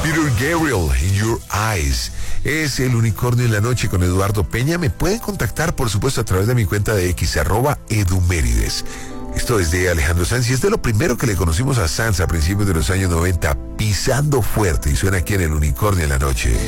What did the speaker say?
Peter Gabriel, In Your Eyes. Es El Unicornio en la Noche con Eduardo Peña. Me pueden contactar, por supuesto, a través de mi cuenta de X, @edumérides. Esto es de Alejandro Sanz, y es de lo primero que le conocimos a Sanz a principios de los años 90, pisando fuerte, y suena aquí en El Unicornio en la Noche.